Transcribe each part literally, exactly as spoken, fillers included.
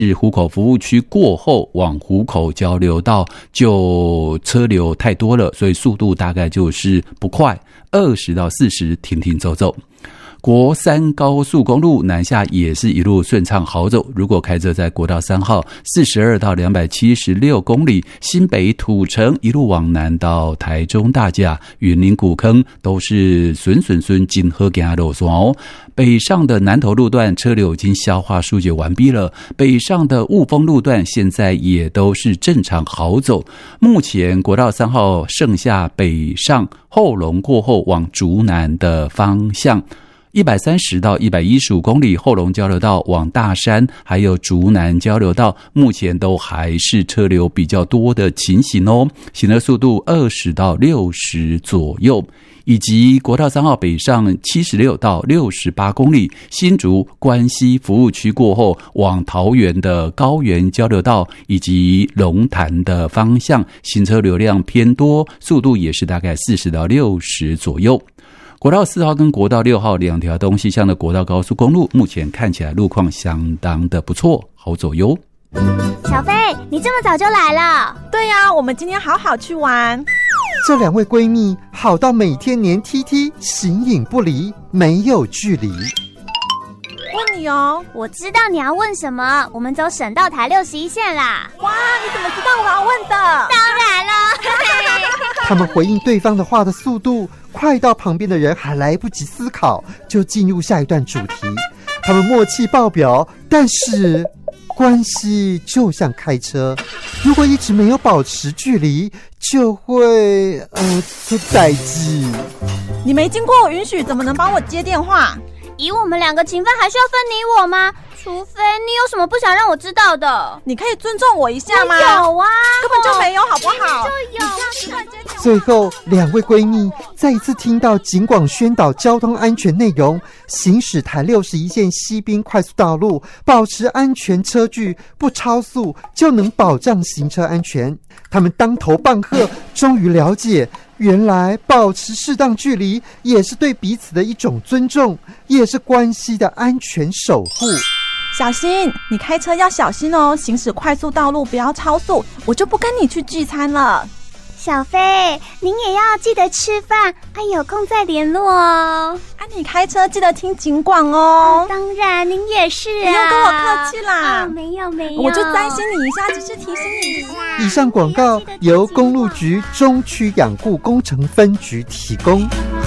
是湖口服务区过后往湖口交流道就车流太多了，所以速度大概就是不快，二十到四十停停走走。国三高速公路南下也是一路顺畅好走，如果开车在国道三号四十二到两百七十六公里，新北土城一路往南到台中大甲、云林古坑都是顺顺顺金河行路线哦。北上的南投路段车流已经消化疏解完毕了，北上的雾峰路段现在也都是正常好走。目前国道三号剩下北上后龙过后往竹南的方向一百三十到一百一十五公里，后龙交流道往大山还有竹南交流道目前都还是车流比较多的情形哦，行车速度二十到六十左右。以及国道三号北上七十六到六十八公里，新竹关西服务区过后往桃园的高原交流道以及龙潭的方向，行车流量偏多，速度也是大概四十到六十左右。国道四号跟国道六号两条东西向的国道高速公路，目前看起来路况相当的不错，好走哟。 小飞，你这么早就来了？ 对呀，我们今天好好去玩。 这两位闺蜜好到每天黏 T T， 形影不离，没有距离。 问你哦， 我知道你要问什么，我们走省道台六十一线啦。 哇，你怎么知道我要问的？ 当然了。 他们回应对方的话的速度快到旁边的人还来不及思考，就进入下一段主题。他们默契爆表，但是关系就像开车，如果一直没有保持距离，就会呃出代志。 你没经过我允许，怎么能帮我接电话？ 以我们两个情分，还需要分你我吗？除非你有什么不想让我知道的。 你可以尊重我一下吗？ 有啊， 根本就没有，好不好？ 就有。 最后，两位闺蜜再一次听到警广宣导交通安全内容，行驶台六十一线西滨快速道路，保持安全车距，不超速就能保障行车安全。他们当头棒喝，终于了解，原来保持适当距离也是对彼此的一种尊重，也是关系的安全守护。 小心，你开车要小心哦，行驶快速道路不要超速，我就不跟你去聚餐了。 小飞，您也要记得吃饭，啊，有空再联络哦。 啊，你开车记得听警广哦。 啊，当然，您也是啊。 不用跟我客气啦。 哦，没有没有， 我就担心你一下，只是提醒你一下。 以上广告由公路局中区养护工程分局提供。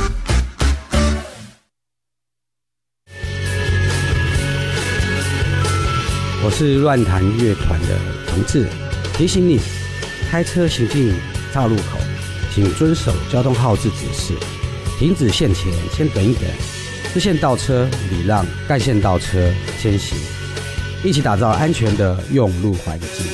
我是乱弹乐团的同志，提醒你，开车行进岔路口，请遵守交通号志指示，停止线前先等一等，视线倒车礼让，干线倒车先行，一起打造安全的用路环境。